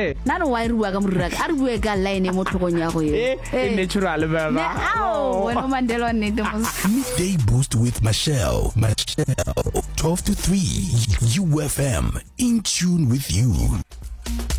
Nano wa irua ka murura a re bue ka line mo tlhogong ya go natural baba. Wena Mandela nnete mo. Midday Boost with Michelle 12 to 3 UFM, in tune with you.